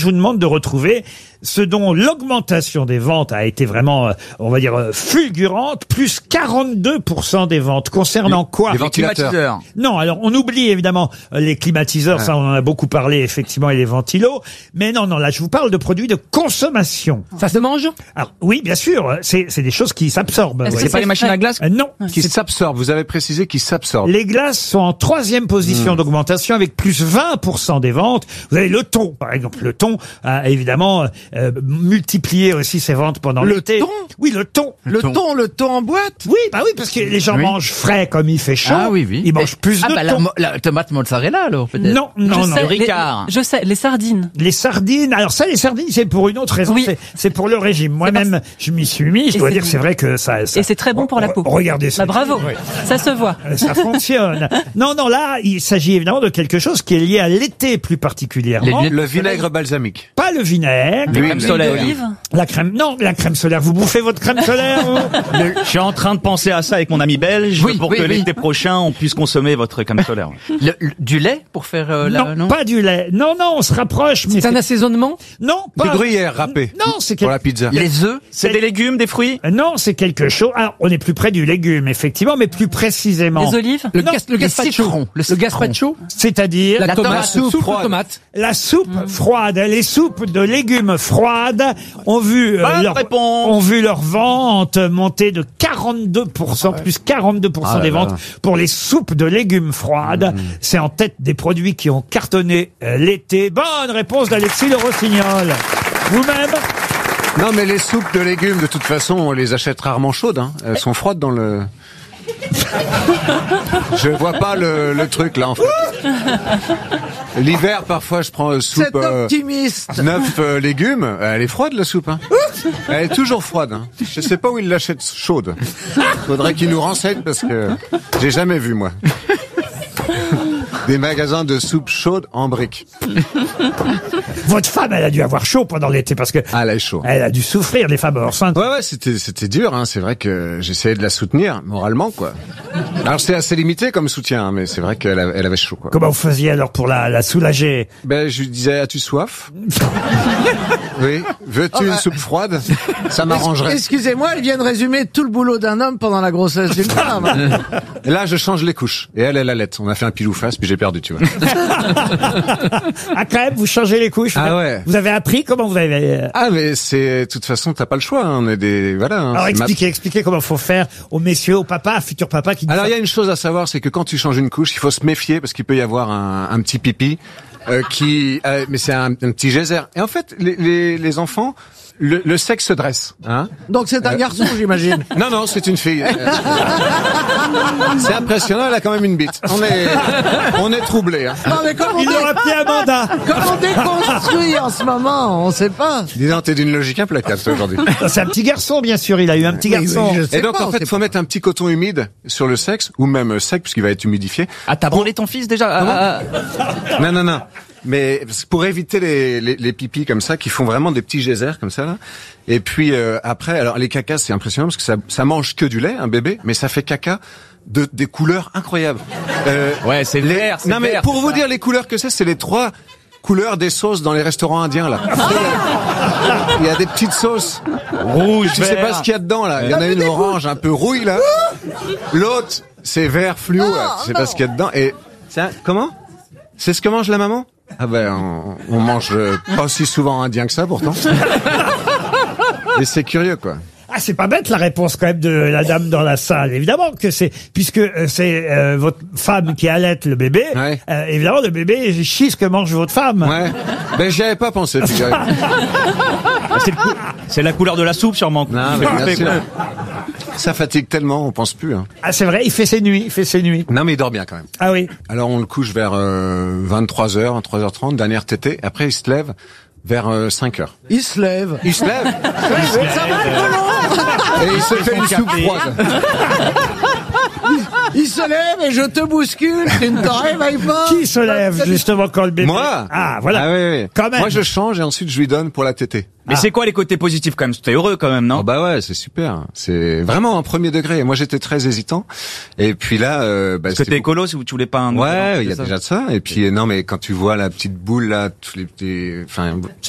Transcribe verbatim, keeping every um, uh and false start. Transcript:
je vous demande de retrouver ce dont l'augmentation des ventes a été vraiment, euh, on va dire, euh, fulgurante, plus quarante-deux pour cent des ventes. Concernant quoi? Les ventilateurs. Non, alors on oublie évidemment euh, les climatiseurs, Ouais. ça on en a beaucoup parlé effectivement, et les ventilos. Mais non, non, là je vous parle de produits de consommation. Ça se mange? Alors oui, bien sûr, c'est c'est des choses qui s'absorbent. Est-ce Ouais. que C'est pas les machines à glace? Euh, non, Qui c'est- s'absorbe. Vous avez précisé qui s'absorbe. les glaces sont en troisième position d'augmentation avec plus vingt pour cent des ventes. Vous avez le thon, par exemple. Le thon a évidemment euh, multiplié aussi ses ventes pendant Le l'été. thon Oui, le thon. Le thon, le thon en boîte? Oui, bah oui, parce que les gens Oui. mangent frais comme il fait chaud. Ah oui, oui. Ils mangent plus Ah de bah la, thon. mo- la tomate mozzarella alors peut-être. Non, non, Je non. sais. Les- Ricard. Je sais, les sardines. Les sardines, alors ça, les sardines, c'est pour une autre raison. Oui. C'est- C'est pour le régime. Moi-même, je m'y suis mis. Je Et dois c'est dire, bon. c'est vrai que ça, ça- Et c'est très bon pour la peau. Regardez ça. Bah, bravo. Oui. Ça se voit. Euh, Ça fonctionne. Non, non, là, il s'agit évidemment de quelque chose qui est lié à l'été plus particulièrement. Les- Le vinaigre balsamique. Pas le vinaigre. L'huile crème solaire. D'olive. La crème, non, la crème solaire. Vous bouffez votre crème solaire vous Je suis en train de penser à ça avec mon ami belge Oui, pour oui, que oui. l'été prochain on puisse consommer votre crème solaire. Le- le- du lait pour faire euh, la, Non, pas du lait. Non, non, on se rapproche, mais C'est un assaisonnement? non, Du pas. gruyère râpé. Non, c'est Pour quel- la pizza. Les œufs. C'est des légumes, des fruits? non, c'est quelque chose. Alors, on est plus près du légume, effectivement, mais plus précisément. Les olives? Le, Non, gas, le les gazpacho. citrons, le Le citron. gazpacho? C'est-à-dire La, La tomate. tomate soupe froide. de tomate. la soupe froide. Les soupes de légumes froides ont vu euh, Bonne leur réponse. ont vu leur vente monter de quarante-deux pour cent, plus quarante-deux pour cent Ah là des là. ventes pour les soupes de légumes froides. C'est en tête des produits qui ont cartonné euh, l'été. Bonne réponse d'Alexis Le Rossignol. Vous-même? Non, mais les soupes de légumes, de toute façon, on les achète rarement chaudes. Hein. Elles sont froides dans le... Je vois pas le, le truc, là, en fait. L'hiver, parfois, je prends euh, soupe... Cet euh, optimiste. neuf euh, légumes. Elle est froide, la soupe. Hein. Elle est toujours froide. Hein. Je sais pas où il l'achète chaude. Faudrait qu'il nous renseigne, parce que j'ai jamais vu, moi. Des magasins de soupe chaude en briques. Votre femme, elle a dû avoir chaud pendant l'été parce que Ah, là, elle est chaud. elle a dû souffrir, les femmes enceintes. Ouais, ouais, c'était, c'était dur, hein. C'est vrai que j'essayais de la soutenir, moralement, quoi. Alors, c'est assez limité comme soutien, hein, mais c'est vrai qu'elle avait, elle avait chaud, quoi. Comment vous faisiez alors pour la, la soulager? Ben, je lui disais, as-tu soif? Oui. Veux-tu une soupe froide? Ça m'arrangerait. Excusez-moi, elle vient de résumer tout le boulot d'un homme pendant la grossesse d'une femme. Et là, je change les couches. Et elle, elle allait. On a fait un pile ou face, puis j'ai perdu, tu vois. Ah, quand même, vous changez les couches. Ah vous, ouais. Vous avez appris comment vous avez... Ah, mais c'est, de toute façon, t'as pas le choix, hein. On est des, voilà. Hein. Alors C'est ma- expliquez, expliquez comment faut faire aux messieurs, aux papas, futurs papas qui... Alors, il y a une chose à savoir, c'est que quand tu changes une couche, il faut se méfier parce qu'il peut y avoir un, un petit pipi euh, qui, euh, mais c'est un, un petit geyser. Et en fait, les, les, les enfants, le, le sexe se dresse. Hein. Donc c'est un garçon, j'imagine. Non, non, c'est une fille. Euh, c'est impressionnant, elle a quand même une bite. On est, on est troublé. Hein. Non mais comment, Il dé- leur a pris un mandat. comment déconstruit en ce moment? On sait pas. Dis donc, t'es d'une logique implacable, toi, aujourd'hui. C'est un petit garçon, bien sûr, il a eu un petit Oui, oui, garçon. je sais Et donc, pas, en on fait, sait il faut mettre un petit coton humide sur le sexe, ou même sec, puisqu'il va être humidifié. Ah, t'as branlé ton fils déjà? Ah, ah, Non, non, non. Mais c'est pour éviter les, les, les pipis comme ça, qui font vraiment des petits geysers comme ça, là. Et puis euh, après, alors les cacas, c'est impressionnant parce que ça, ça mange que du lait, un bébé, mais ça fait caca de des couleurs incroyables. Euh, Ouais, c'est vert, c'est non, mais vert, pour c'est vous ça. dire les couleurs que c'est, c'est les trois couleurs des sauces dans les restaurants indiens là. Il y a des petites sauces. Rouge, Tu sais vert. pas ce qu'il y a dedans là. Il y en a une orange, un peu rouille là. L'autre, c'est vert fluo là. Tu sais pas ce qu'il y a dedans. Et ça, comment? C'est ce que mange la maman? Ah ben, on, on mange euh, pas aussi souvent indien que ça pourtant. Et c'est curieux quoi. Ah, c'est pas bête la réponse quand même de la dame dans la salle. Évidemment que c'est, puisque euh, c'est euh, votre femme qui allaite le bébé, Ouais. euh, évidemment le bébé chie ce que mange votre femme. Ouais. Ben j'y avais pas pensé. figurez-vous. Ah, c'est, le cou- c'est la couleur de la soupe sûrement. Non, mais bien sûr. Ça fatigue tellement, on pense plus. Hein. Ah, c'est vrai, il fait ses nuits, il fait ses nuits. Non mais il dort bien quand même. Ah oui. Alors on le couche vers euh, vingt-trois heures, vingt-trois heures trente, dernière tétée. Après il se lève vers euh, cinq heures. Il se lève. Il se lève et il se fait une soupe froide. Il se lève et je te bouscule. Tu ne te réveilles pas. Qui se lève justement quand le bébé... Moi Ah, voilà. Ah oui, oui. Quand même. Moi je change et ensuite je lui donne pour la tétée. Mais c'est quoi les côtés positifs quand même? T'es heureux quand même, non? Oh bah ouais, c'est super. C'est vraiment un premier degré. Moi j'étais très hésitant. Et puis là... Euh, bah, Parce que c'était t'es écolo, si tu voulais pas un... Ouais, il y a c'est ça. déjà de ça. Et puis euh, non, mais quand tu vois la petite boule là, tous les petits, enfin,